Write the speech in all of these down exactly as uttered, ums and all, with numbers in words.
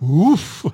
Oof.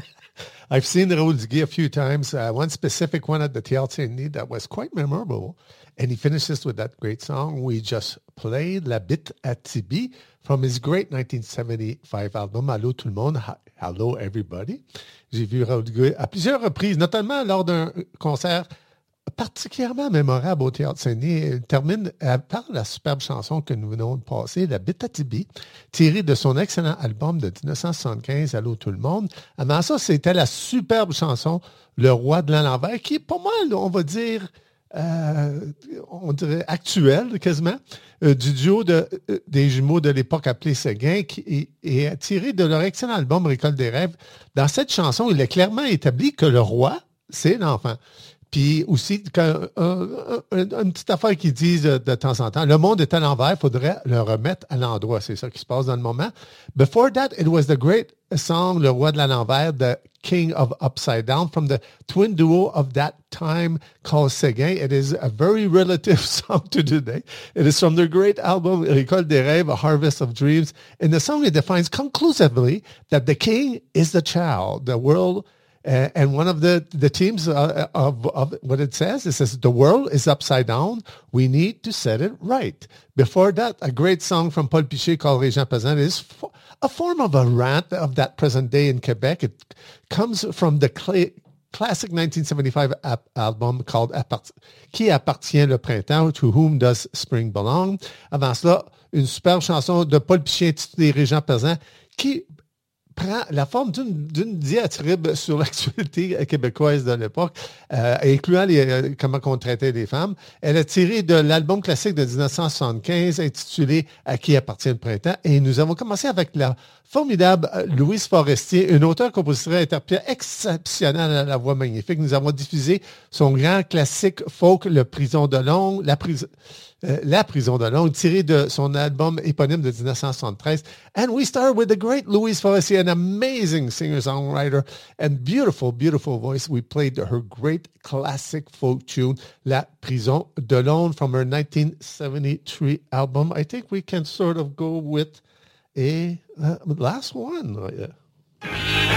I've seen Raoul Duguay a few times. Uh, one specific one at the T L C N that was quite memorable. And he finishes with that great song. We just played La Bite à Tibi from his great nineteen seventy-five album, Allô tout le monde, Hello Everybody. J'ai vu Raoul Duguay à plusieurs reprises, notamment lors d'un concert particulièrement mémorable au Théâtre Saint-Denis. Elle termine par la superbe chanson que nous venons de passer, La Bite à Tibi, tirée de son excellent album de dix-neuf cent soixante-quinze, Allô tout le monde. Avant ça, c'était la superbe chanson Le Roi de l'Envers, qui est pour moi, on va dire, euh, on dirait actuelle quasiment, euh, du duo de, euh, des jumeaux de l'époque appelé Séguin, qui est, est tiré de leur excellent album Récolte des rêves. Dans cette chanson, il est clairement établi que le roi, c'est l'enfant. Puis aussi, quand, un, un, une petite affaire qu'ils disent de, de temps en temps, le monde est à l'envers, il faudrait le remettre à l'endroit. C'est ça qui se passe dans le moment. Before that, it was the great song, Le Roi de l'Envers, the King of Upside Down, from the twin duo of that time called Séguin. It is a very relative song to today. It is from their great album, Récolte des rêves, A Harvest of Dreams. In the song, it defines conclusively that the king is the child, the world. Uh, and one of the, the teams uh, of, of what it says, it says, the world is upside down. We need to set it right. Before that, a great song from Paul Piché called Régent Pesant is fo- a form of a rant of that present day in Quebec. It comes from the cl- classic nineteen seventy-five ap- album called Appart- Qui appartient le printemps, To Whom Does Spring Belong? Avant cela, une superbe chanson de Paul Piché intitulée Régent Pesant qui prend la forme d'une, d'une diatribe sur l'actualité québécoise de l'époque, euh, incluant les, euh, comment on traitait les femmes. Elle est tirée de l'album classique de dix-neuf cent soixante-quinze intitulé À qui appartient le printemps. Et nous avons commencé avec la formidable Louise Forestier, une auteure, compositrice, interprète exceptionnelle à la voix magnifique. Nous avons diffusé son grand classique folk, Le Prison de Longue, la prison... Euh, La Prison de Longue, tiré de son album éponyme de dix-neuf cent soixante-treize. And we start with the great Louise Forestier, an amazing singer-songwriter and beautiful, beautiful voice. We played her great classic folk tune, La Prison de Longue, from her nineteen seventy-three album. I think we can sort of go with a uh, last one. Oh, yeah.